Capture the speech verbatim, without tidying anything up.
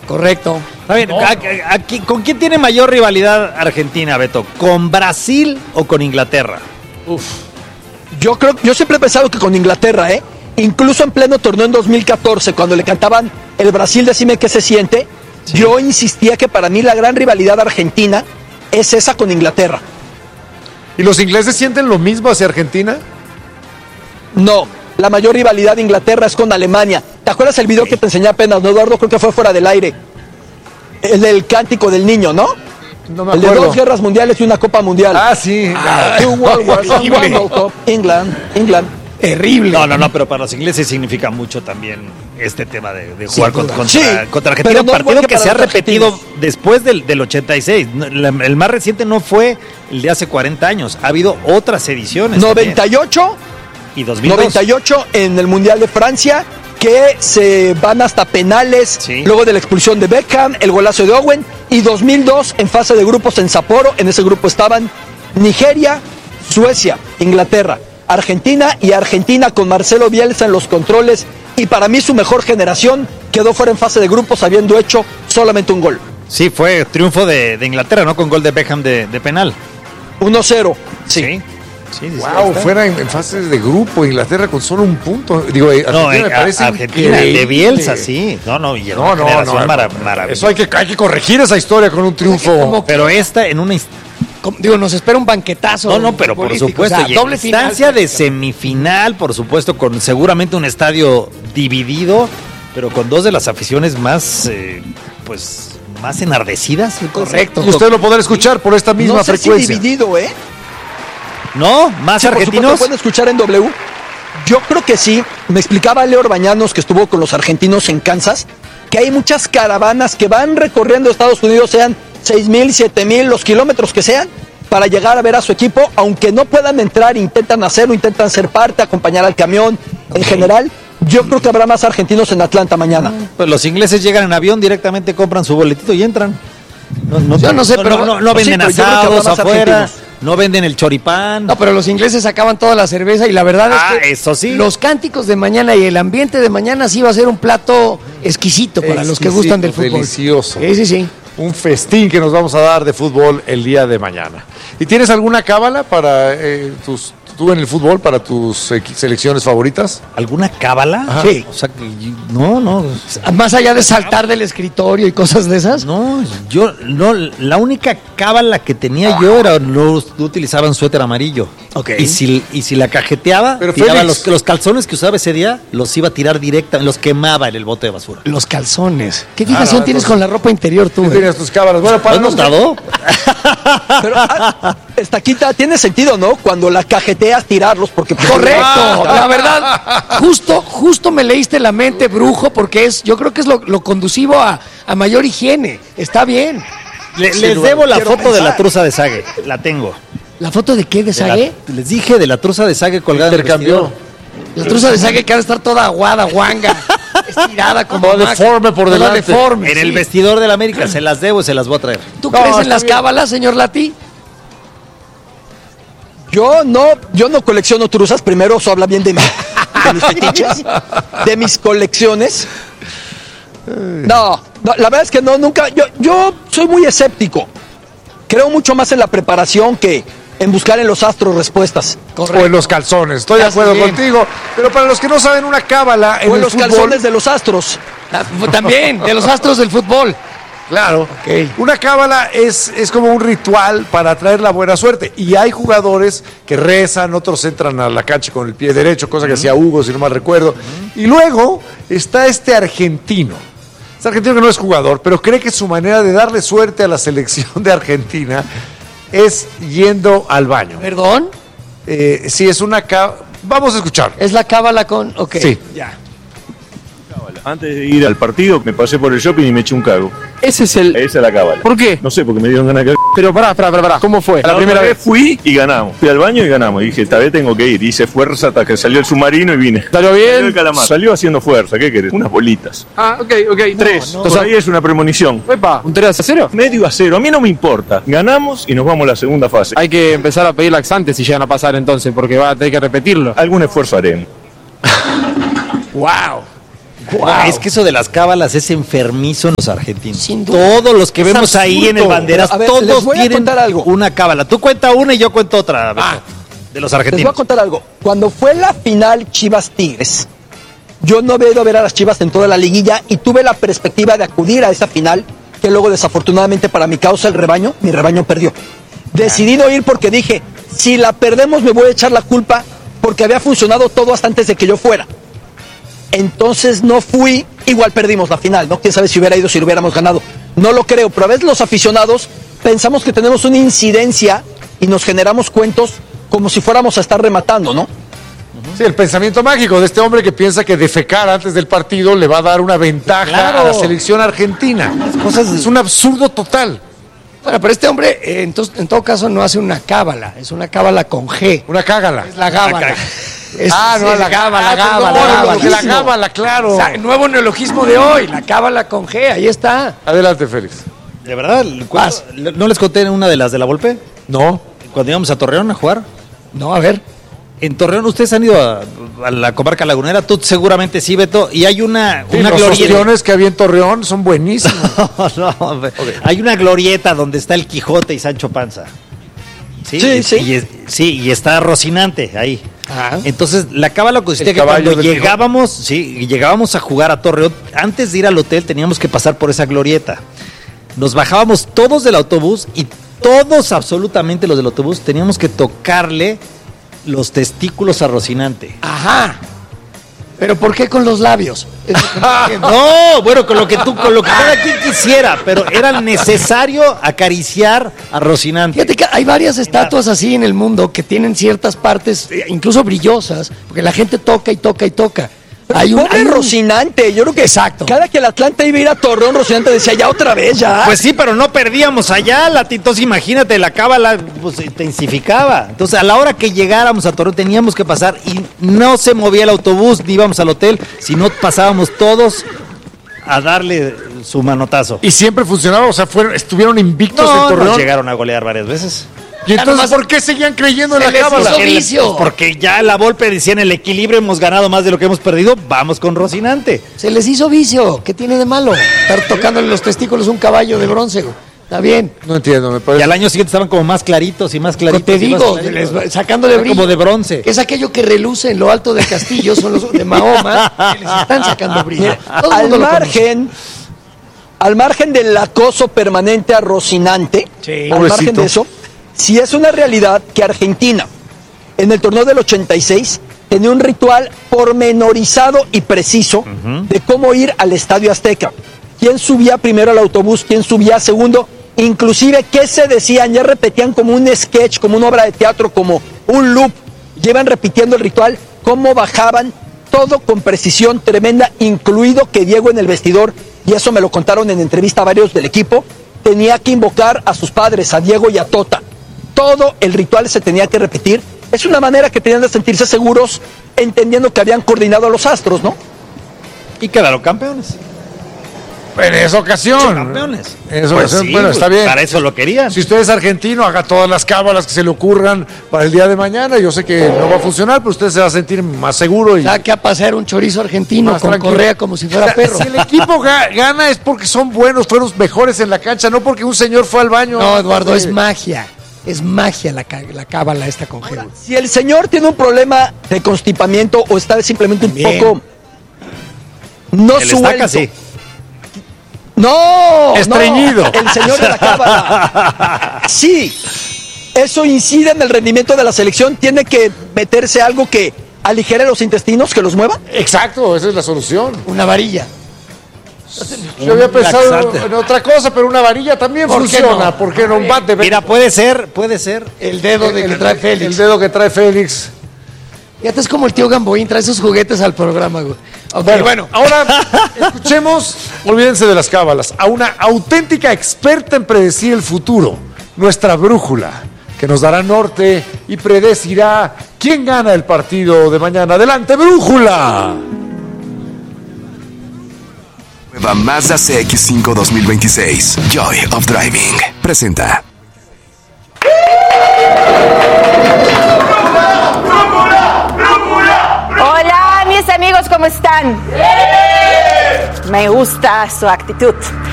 Correcto. A ver, No, ¿a- no. a- aquí- ¿con quién tiene mayor rivalidad Argentina, Beto? ¿Con Brasil o con Inglaterra? Uf. Yo creo, yo siempre he pensado que con Inglaterra, ¿eh? Incluso en pleno torneo en dos mil catorce, cuando le cantaban el Brasil, decime qué se siente, sí. Yo insistía que para mí la gran rivalidad argentina es esa con Inglaterra. ¿Y los ingleses sienten lo mismo hacia Argentina? No, la mayor rivalidad de Inglaterra es con Alemania. ¿Te acuerdas el video que te enseñé apenas, no, Eduardo? Creo que fue fuera del aire. El del cántico del niño, ¿no? No me el de acuerdo. dos guerras mundiales y una copa mundial. Ah, sí. Ah, two World Wars, one World Cup. England, England. Terrible. No, no, no, pero para los ingleses significa mucho también este tema de, de jugar Sin contra, duda. contra, Sí, contra Argentina. pero Un no partido igual que que para se ha los repetido argentinos. después del, del ochenta y seis. No, la- El más reciente no fue el de hace cuarenta años. Ha habido otras ediciones. noventa y ocho, también. Y dos mil dos. noventa y ocho en el Mundial de Francia, que se van hasta penales, Sí. luego de la expulsión de Beckham, el golazo de Owen, y dos mil dos en fase de grupos en Sapporo. En ese grupo estaban Nigeria, Suecia, Inglaterra, Argentina, y Argentina con Marcelo Bielsa en los controles, y para mí su mejor generación quedó fuera en fase de grupos habiendo hecho solamente un gol. Sí, fue triunfo de, de Inglaterra, ¿no? Con gol de Beckham de, de penal. uno cero. Sí. Sí, sí, sí, ahí Wow, está. fuera en, en fases de grupo, Inglaterra con solo un punto. Digo, eh, No, Argentina eh, me parece a- Argentina, increíble. de Bielsa, sí. No, no, y era No, una no, generación no. mara- maravillosa. Eso hay que, hay que corregir esa historia con un triunfo. como- Pero esta en una inst- Como- Digo, nos espera un banquetazo. No, no, pero por futbolístico, supuesto, o sea, y doble en final. instancia de semifinal, por supuesto, con seguramente un estadio dividido, pero con dos de las aficiones más, eh, pues, más enardecidas. Correcto. Y usted lo podrá escuchar por esta misma No sé frecuencia. si dividido, ¿eh? ¿No? ¿Más Sí, por supuesto, argentinos? ¿lo pueden escuchar en W? Yo creo que sí. Me explicaba Leo Orbañanos, que estuvo con los argentinos en Kansas, que hay muchas caravanas que van recorriendo Estados Unidos, sean seis mil, siete mil, los kilómetros que sean, para llegar a ver a su equipo, aunque no puedan entrar, intentan hacerlo, intentan ser parte, acompañar al camión. En general, yo creo que habrá más argentinos en Atlanta mañana. Pues los ingleses llegan en avión, directamente compran su boletito y entran. No, no, Yo no sé, pero- no, no, no Sí, venden pero yo creo que habrá asados más afuera, argentinos. no venden el choripán. No, pero los ingleses sacaban toda la cerveza y la verdad Ah, es que eso sí. los cánticos de mañana y el ambiente de mañana sí va a ser un plato exquisito para los que Exquisito, gustan del fútbol. delicioso. Sí, sí, sí. Un festín que nos vamos a dar de fútbol el día de mañana. ¿Y tienes alguna cábala para eh, tus, tú en el fútbol, para tus equi- selecciones favoritas? ¿Alguna cábala? Ajá. Sí. O sea, que yo- no, no. Más allá de saltar del escritorio y cosas de esas. No, yo, no, la única cábala que tenía yo era no, no utilizaba un suéter amarillo. Ok. Y si, y si la cajeteaba, Pero tiraba Félix. los, los calzones que usaba ese día, los iba a tirar directa, los quemaba en el bote de basura. Los calzones. ¿Qué fijación no, tienes entonces- con la ropa interior tú? ¿Tú eh? tenías tus cábalas? Bueno, para ¿Has los que- notado? Pero, ah, Estaquita, tiene sentido, ¿no? Cuando la cajeteas, tirarlos, porque... Correcto, Ah. la verdad, justo, justo me leíste la mente, brujo, porque es, yo creo que es lo, lo conducivo a, a mayor higiene. Está bien. Le- Sin les duda, debo la quiero foto de la pensar. truza de Sague, la tengo. ¿La foto de qué? ¿De De la- Sague? les dije de la truza de Sague colgada en el Intercambió. vestidor. La truza de Sague que ha de estar toda aguada, guanga, estirada como Toda maca, deforme por toda delante. deforme, En el sí. vestidor de la América, se las debo y se las voy a traer. ¿Tú No, crees en está las bien. cábalas, señor Lati? Yo no, yo no colecciono truzas, primero eso habla bien de mí, de mis fetiches, de mis colecciones. No, no, la verdad es que no, nunca, yo, yo soy muy escéptico. Creo mucho más en la preparación que en buscar en los astros respuestas. O en los calzones, estoy de Haces acuerdo bien. contigo. Pero para los que no saben, una cábala en O en el los fútbol, calzones de los astros. Ah, También, de los astros del fútbol. claro, Ok. una cábala es, es como un ritual para traer la buena suerte. Y hay jugadores que rezan, otros entran a la cancha con el pie derecho, cosa que hacía Hugo, si no mal recuerdo. Y luego está este argentino. Este argentino que no es jugador, pero cree que su manera de darle suerte a la selección de Argentina es yendo al baño. ¿Perdón? Eh, sí, es una cábala. Vamos a escuchar. ¿Es la cábala con...? Ok, Sí. ya. Antes de ir al partido, me pasé por el shopping y me eché un cago. Ese es el... Esa es la cábala. ¿Por qué? No sé, porque me dieron ganas de cagar. Pero pará, pará, pará, pará. ¿Cómo fue? La, primera otra vez. fui y ganamos. Fui al baño y ganamos. Y dije, esta vez tengo que ir. Hice fuerza hasta que salió el submarino y vine. ¿Salió bien? Salió el calamar. Salió haciendo fuerza. ¿Qué querés? Unas bolitas. Ah, ok, ok. Tres. Entonces ahí es una premonición. Epa, ¿un tres a cero? Medio a cero. A mí no me importa. Ganamos y nos vamos a la segunda fase. Hay que empezar a pedir laxantes si llegan a pasar entonces, porque va a tener que repetirlo. Algún esfuerzo haremos. Wow. Wow. Es que eso de las cábalas es enfermizo en los argentinos. Sin duda. Todos los que Es vemos ahí en el absurdo. Banderas, A ver, les todos voy a tienen contar algo. una cábala. Tú cuenta una y yo cuento otra, Beto, Ah. de los Les voy a argentinos. contar algo. Cuando fue la final Chivas-Tigres, yo no había ido a ver a las Chivas en toda la liguilla y tuve la perspectiva de acudir a esa final, que luego desafortunadamente para mi causa el rebaño, mi rebaño perdió. Decidí no ir porque dije, si la perdemos me voy a echar la culpa porque había funcionado todo hasta antes de que yo fuera. Entonces no fui, igual perdimos la final, ¿no? Quién sabe si hubiera ido, si lo hubiéramos ganado. No lo creo, pero a veces los aficionados pensamos que tenemos una incidencia y nos generamos cuentos como si fuéramos a estar rematando, ¿no? Sí, el pensamiento mágico de este hombre que piensa que defecar antes del partido le va a dar una ventaja Claro. a la selección argentina. cosas- Es un absurdo total. Bueno, pero este hombre, eh, entonces, en todo caso, no hace una cábala, es una cábala con G. Una cágala. Es la gábala. Es- Ah, no, es la gábala, ah, gábala, no, gábala. lo que la cábala, claro. O sea, nuevo neologismo de hoy, la cábala con G, ahí está. Adelante, Félix. ¿De verdad? Vas. ¿No les conté una de las de la Volpe? No. Cuando íbamos a Torreón a jugar. No, a ver. En Torreón, ustedes han ido a, a la comarca lagunera, tú seguramente sí, Beto, y hay una, Sí, una los glorieta. ostiones que había en Torreón son buenísimos. No, no, hay una glorieta donde está el Quijote y Sancho Panza. Sí, Sí, y, sí. y es- sí, y está Rocinante ahí. Ah. Entonces, la cábala consistía El que caballo cuando del llegábamos, sí, llegábamos a jugar a Torreón, antes de ir al hotel teníamos que pasar por esa glorieta. Nos bajábamos todos del autobús y todos, absolutamente los del autobús, teníamos que tocarle los testículos a Rocinante. Ajá. Pero ¿por qué con los labios? Es lo que no entiendo. No, bueno, con lo que tú, con lo que cada quien quisiera, pero era necesario acariciar a Rocinante. Fíjate que hay varias estatuas así en el mundo que tienen ciertas partes, eh, incluso brillosas, porque la gente toca y toca y toca. Hay un, Pobre hay un- Rocinante, yo creo que Exacto. cada que el Atlante iba a ir a Torreón, Rocinante decía, ya otra vez, ya. Pues sí, pero no perdíamos allá, Latitos, imagínate, la cábala pues, se intensificaba. Entonces, a la hora que llegáramos a Torreón teníamos que pasar y no se movía el autobús, ni íbamos al hotel, sino pasábamos todos a darle su manotazo. Y siempre funcionaba, o sea, fueron, estuvieron invictos en No, Torreón. nos llegaron a golear varias veces. Y entonces, nomás- ¿por qué seguían creyendo en Se la les cábala? hizo El- vicio. Porque ya la Volpe decía en el equilibrio hemos ganado más de lo que hemos perdido, vamos con Rocinante. Se les hizo vicio. ¿Qué tiene de malo? Estar tocándole los testículos a un caballo de bronce. güey. Está bien. No entiendo, me Y parece. al año siguiente estaban como más claritos y más claritos. Te y más digo, claritos. les va- sacándole Era brillo. como de bronce. Que es aquello que reluce en lo alto del castillo, son los de Mahoma, que les están sacando brillo. Todo el al mundo lo conoce. margen, al margen del acoso permanente a Rocinante, Sí. al Pobrecito. margen de eso, sí es una realidad que Argentina, en el torneo del ochenta y seis, tenía un ritual pormenorizado y preciso de cómo ir al Estadio Azteca. ¿Quién subía primero al autobús? ¿Quién subía segundo? Inclusive, ¿qué se decían? Ya repetían como un sketch, como una obra de teatro, como un loop. Llevan repitiendo el ritual, cómo bajaban, todo con precisión tremenda, incluido que Diego en el vestidor, y eso me lo contaron en entrevista a varios del equipo, tenía que invocar a sus padres, a Diego y a Tota. Todo el ritual se tenía que repetir. Es una manera que tenían de sentirse seguros, entendiendo que habían coordinado a los astros, ¿no? Y quedaron campeones. En esa ocasión. Campeones. En esa Pues ocasión, sí, bueno, pues, está bien. Para eso lo querían. Si usted es argentino, haga todas las cábalas que se le ocurran para el día de mañana. Yo sé que no va a funcionar, pero usted se va a sentir más seguro y Saque a pasear un chorizo argentino más con tranquilo. correa como si O fuera sea, perro. Si el equipo ga- gana es porque son buenos, fueron los mejores en la cancha, no porque un señor fue al baño. No, Eduardo, Eh, es magia. Es magia la, ca- la cábala esta con G. Si el señor tiene un problema de constipamiento o está simplemente un También. poco no El estaca, suelto. sí. No, Estreñido. no, el señor de la cábala. Sí, eso incide en el rendimiento de la selección. Tiene que meterse algo que aligere los intestinos, que los mueva. Exacto, esa es la solución. Una varilla. Yo había pensado laxante. en otra cosa, pero una varilla también ¿Por qué funciona. no? Porque no un bate. Mira, puede ser, puede ser. El dedo de que trae Félix. El dedo que trae Félix. Fíjate, es como el tío Gamboín, trae sus juguetes al programa, güey. Ok, Bueno, bueno. ahora escuchemos, olvídense de las cábalas, a una auténtica experta en predecir el futuro, nuestra brújula, que nos dará norte y predecirá quién gana el partido de mañana. Adelante, brújula. Nueva Mazda C X cinco dos mil veintiséis. Joy of Driving. Presenta. Hola, mis amigos, ¿cómo están? Me gusta su actitud.